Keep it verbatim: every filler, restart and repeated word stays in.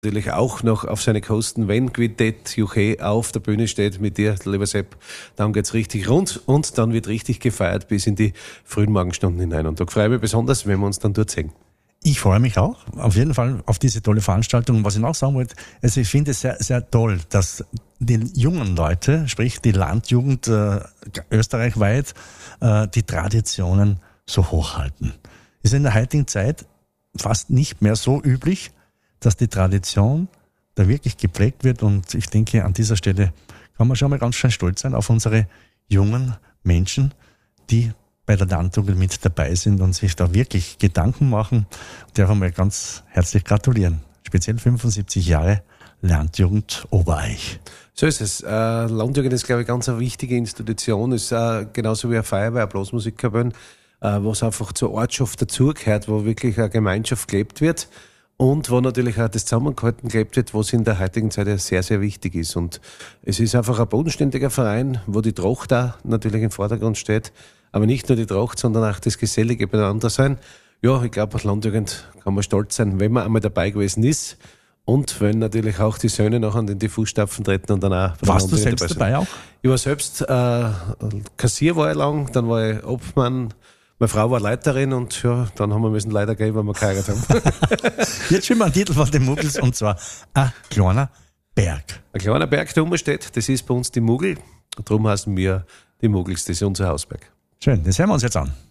Natürlich auch noch auf seine Kosten, wenn Quintett U K auf der Bühne steht mit dir, lieber Sepp, dann geht's richtig rund und dann wird richtig gefeiert bis in die frühen Morgenstunden hinein. Und da freue ich mich besonders, wenn wir uns dann dort sehen. Ich freue mich auch, auf jeden Fall auf diese tolle Veranstaltung. Und was ich noch sagen wollte, also ich finde es sehr, sehr toll, dass die jungen Leute, sprich die Landjugend äh, österreichweit, äh, die Traditionen so hochhalten. Ist in der heutigen Zeit fast nicht mehr so üblich, dass die Tradition da wirklich gepflegt wird. Und ich denke, an dieser Stelle kann man schon mal ganz schön stolz sein auf unsere jungen Menschen, die bei der Landjugend mit dabei sind und sich da wirklich Gedanken machen. Ich darf einmal ganz herzlich gratulieren. Speziell fünfundsiebzig Jahre Landjugend Obereich. So ist es. Äh, Landjugend ist, glaube ich, ganz eine wichtige Institution. Ist äh, genauso wie eine Feuerwehr, eine Blasmusikkapelle, äh, was einfach zur Ortschaft dazugehört, wo wirklich eine Gemeinschaft gelebt wird. Und wo natürlich auch das Zusammenhalten gelebt wird, was in der heutigen Zeit ja sehr, sehr wichtig ist. Und es ist einfach ein bodenständiger Verein, wo die Tracht da natürlich im Vordergrund steht. Aber nicht nur die Tracht, sondern auch das gesellige Beieinander sein. Ja, ich glaube, als Landjugend kann man stolz sein, wenn man einmal dabei gewesen ist. Und wenn natürlich auch die Söhne nachher in die Fußstapfen treten und dann auch... Warst du selbst dabei, dabei auch? Ich war selbst äh, Kassier war ich lang, dann war ich Obmann. Meine Frau war Leiterin und ja, dann haben wir müssen leider gehen, weil wir geheiratet haben. Jetzt schon mal ein Titel von den Muggels und zwar ein kleiner Berg. Ein kleiner Berg, der oben steht, das ist bei uns die Muggel. Darum heißen wir die Muggels, das ist unser Hausberg. Schön, das hören wir uns jetzt an.